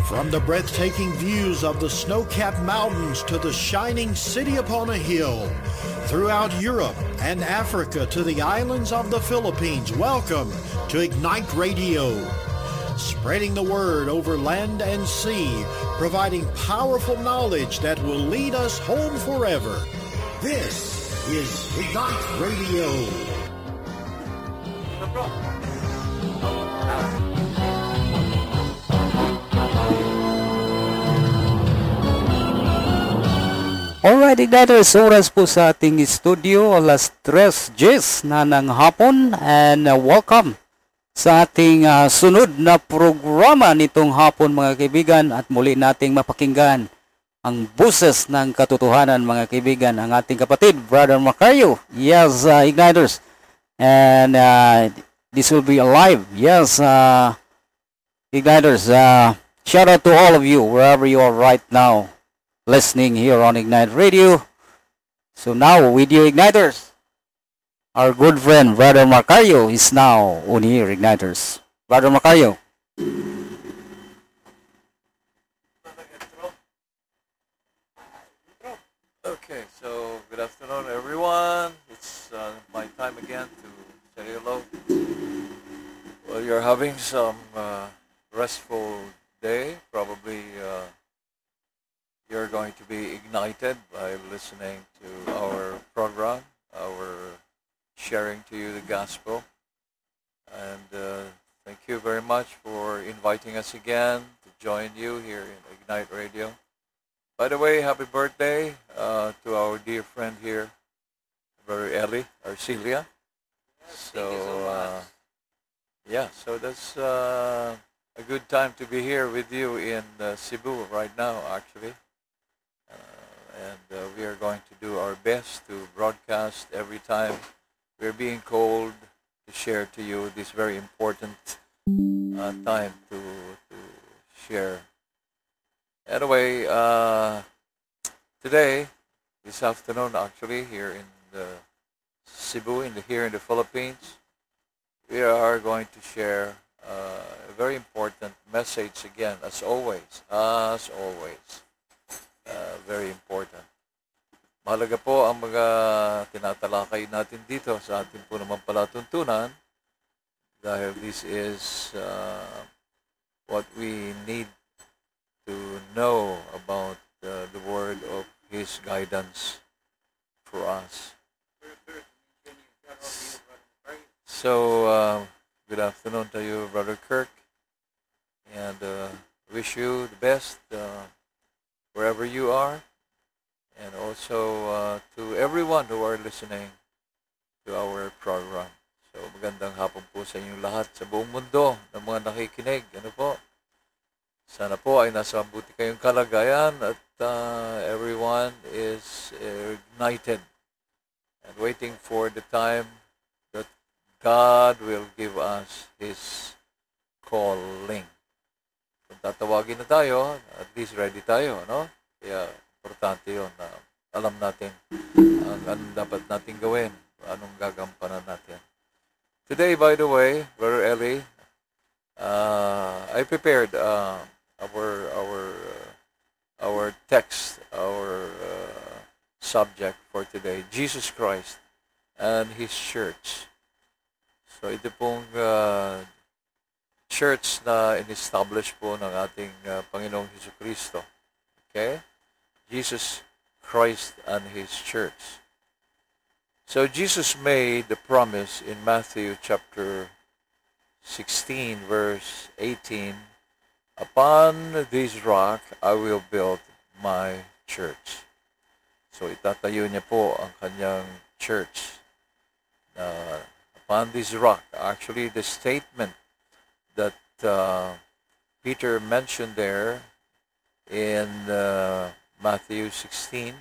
From the breathtaking views of the snow-capped mountains to the shining city upon a hill, throughout Europe and Africa to the islands of the Philippines, welcome to Ignite Radio. Spreading the word over land and sea, providing powerful knowledge that will lead us home forever. This is Ignite Radio. Alright, Igniters, oras po sa ating studio, alas 3:10 na ng hapon, and welcome sa ating sunod na programa nitong hapon, mga kaibigan, at muli nating mapakinggan ang buses ng katotohanan, mga kaibigan, ang ating kapatid, Brother Macario. Yes, Igniters, and this will be live. Yes, Igniters, shout out to all of you, wherever you are right now, listening here on Ignite Radio. So now, with you, Igniters, our good friend, Brother Macario, is now on here, Igniters. Brother Macario. Okay, so good afternoon, everyone. It's my time again to say hello. Well, you're having some restful day, probably. You're going to be ignited by listening to our program, our sharing to you the gospel. And thank you very much for inviting us again to join you here in Ignite Radio. By the way, happy birthday to our dear friend here, Brother Eli Arcelia. So, so that's a good time to be here with you in Cebu right now, actually. And we are going to do our best to broadcast every time we're being called to share to you this very important time to share. Anyway, today, this afternoon actually, here in Cebu, here in the Philippines, we are going to share a very important message again, as always. Very important. Mahalaga po ang mga tinatalakay natin dito sa ating po naman palatuntunan dahil this is what we need to know about the word of His guidance for us. So, good afternoon to you, Brother Kirk, and wish you the best wherever you are, and also to everyone who are listening to our program. So, magandang hapon po sa inyong lahat sa buong mundo ng mga nakikinig. Ano po? Sana po ay nasa mabuti kayong kalagayan at everyone is ignited and waiting for the time that God will give us His calling. Kung tatawagin na tayo, at least ready tayo, no? Kaya, importante yun na alam natin ang anong dapat natin gawin, anong gagampanan natin. Today, by the way, Brother Eli, I prepared our text, our subject for today, Jesus Christ and His Church. So, ito pong church na in-establish po ng ating Panginoong Jesucristo. Okay? Jesus Christ and His Church. So Jesus made the promise in Matthew chapter 16, verse 18, "Upon this rock I will build my church." So itatayo niya po ang kanyang church. Upon this rock, actually the statement that Peter mentioned there in Matthew 16,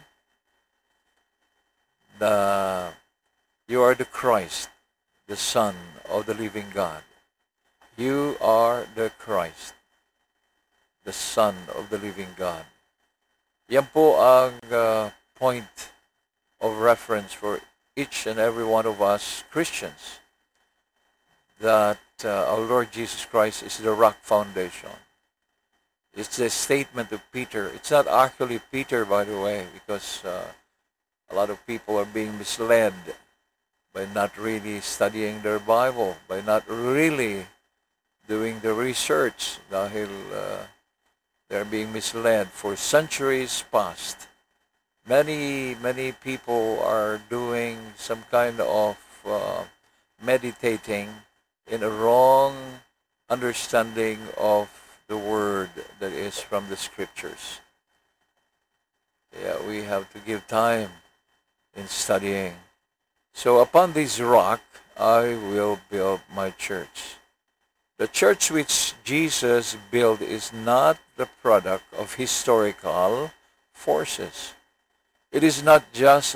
you are the Christ, the Son of the living God. You are the Christ, the Son of the living God. Yan po ang point of reference for each and every one of us Christians, that our Lord Jesus Christ is the rock foundation. It's a statement of Peter. It's not actually Peter, by the way, because a lot of people are being misled by not really studying their Bible, by not really doing the research. Dahil they're being misled for centuries past. Many people are doing some kind of meditating in a wrong understanding of the word that is from the scriptures. Yeah, we have to give time in studying. So upon this rock, I will build my church. The church which Jesus built is not the product of historical forces. It's not just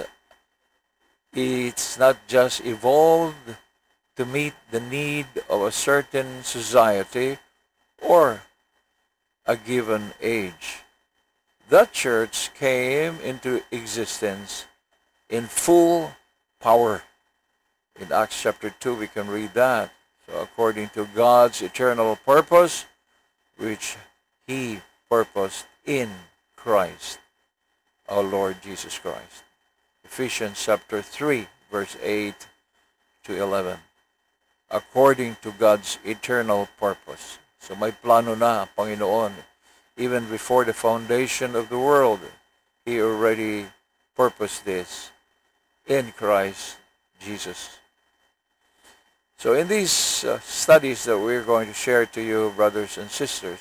evolved to meet the need of a certain society or a given age. The church came into existence in full power. In Acts chapter 2, we can read that. So according to God's eternal purpose, which He purposed in Christ, our Lord Jesus Christ. Ephesians chapter 3, verse 8 to 11. According to God's eternal purpose. So may plano na, Panginoon. Even before the foundation of the world, He already purposed this in Christ Jesus. So in these studies that we're going to share to you, brothers and sisters,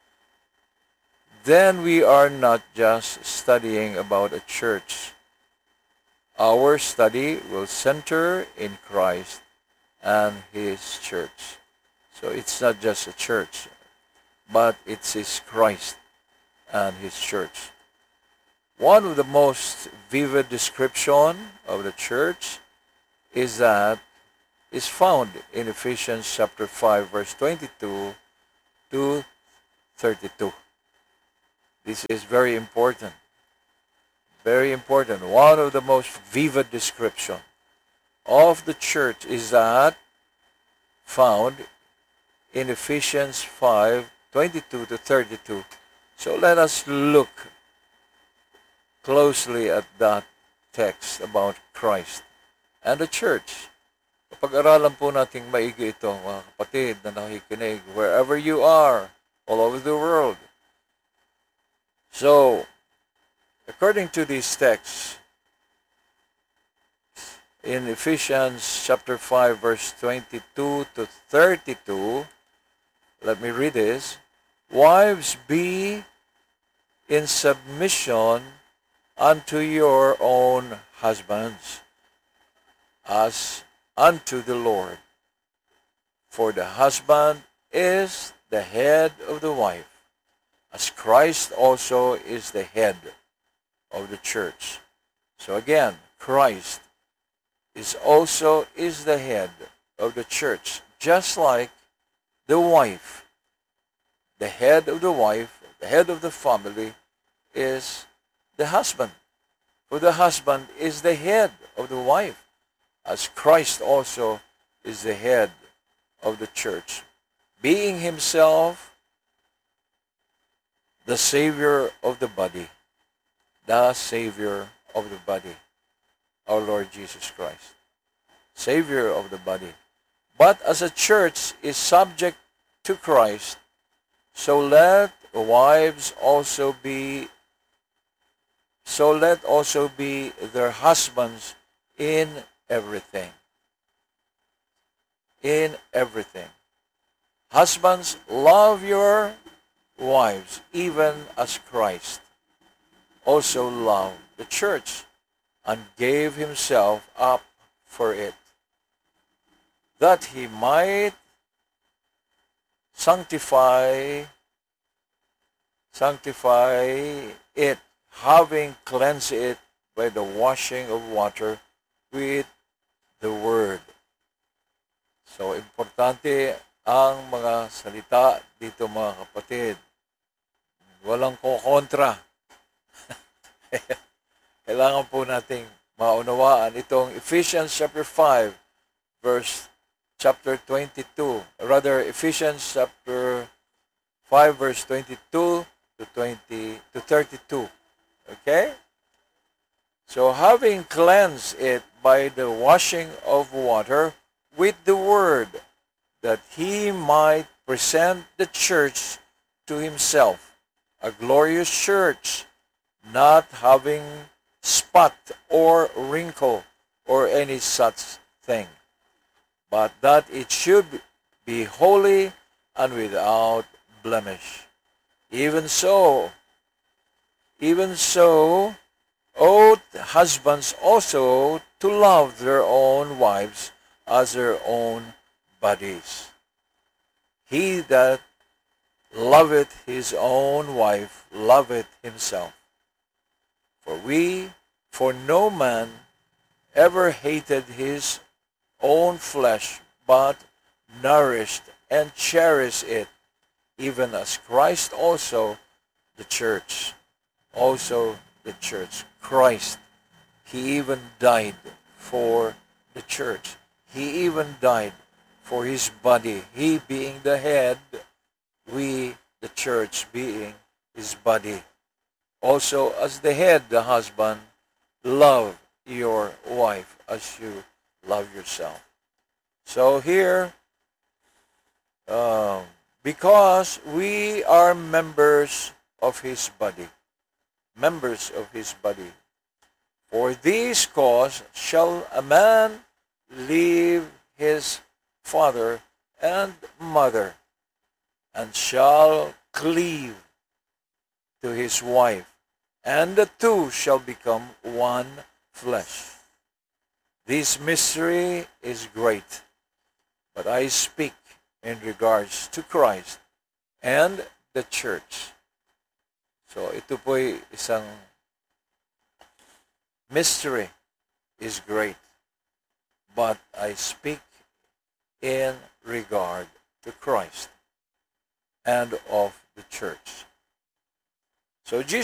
then we are not just studying about a church. Our study will center in Christ and His church. So it's not just a church, but it's His Christ and His church. One of the most vivid description of the church is found in Ephesians chapter 5, verse 22 to 32. This is very important. Very important. One of the most vivid description of the church is that found in Ephesians 5, 22 to 32. So let us look closely at that text about Christ and the church. Pag-aralan po nating maigi ito, mga kapatid na nakikinig, wherever you are, all over the world. So, according to these texts, in Ephesians chapter 5, verse 22 to 32, let me read this. Wives, be in submission unto your own husbands, as unto the Lord. For the husband is the head of the wife, as Christ also is the head of the church. So again, Christ is the head of the church, just like the wife. The head of the wife, the head of the family is the husband. For the husband is the head of the wife, as Christ also is the head of the church, being Himself the Savior of the body. The Savior of the body, our Lord Jesus Christ. Savior of the body. But as a church is subject to Christ, so let also be their husbands in everything. In everything. Husbands, love your wives, even as Christ also loved the church and gave Himself up for it, that He might sanctify it, having cleansed it by the washing of water with the Word. So, importante ang mga salita dito, mga kapatid. Walang kokontra. Kailangan po nating maunawaan itong Ephesians chapter 5, Ephesians chapter 5, verse 22 to 20 to 32. Okay? So having cleansed it by the washing of water with the word, that he might present the church to himself, a glorious church, not having spot or wrinkle or any such thing, but that it should be holy and without blemish. Even so, ought husbands also to love their own wives as their own bodies. He that loveth his own wife loveth himself. For no man ever hated his own flesh, but nourished and cherished it, even as Christ also the church. Also the church. Christ, he even died for the church. He even died for his body. He being the head, we, the church, being his body. Also, as the head, the husband, love your wife as you love yourself. So here, because we are members of his body, members of his body. For this cause shall a man leave his father and mother, and shall cleave to his wife, and the two shall become one flesh. This mystery is great, but I speak in regards to Christ and the church. So ito po'y isang mystery is great, but I speak in regard to Christ and of the church. So Jesus